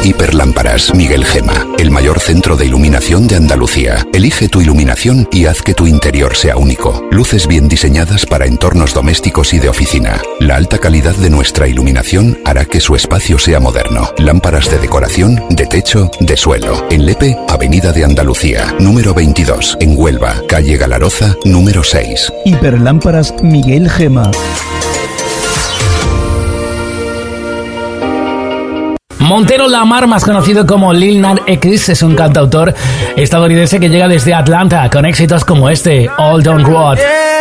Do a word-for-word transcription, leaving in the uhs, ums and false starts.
Hiperlámparas Miguel Gema, el mayor centro de iluminación de Andalucía. Elige tu iluminación y haz que tu interior sea único. Luces bien diseñadas para entornos domésticos y de oficina. La alta calidad de nuestra iluminación hará que su espacio sea moderno. Lámparas de decoración, de techo, de suelo. En Lepe, Avenida de Andalucía, número veintidós. En Huelva, calle Galaroza, número seis. Hiperlámparas Miguel Gema. Montero Lamar, más conocido como Lil Nas X, es un cantautor estadounidense que llega desde Atlanta con éxitos como este, All Down Road. Yeah.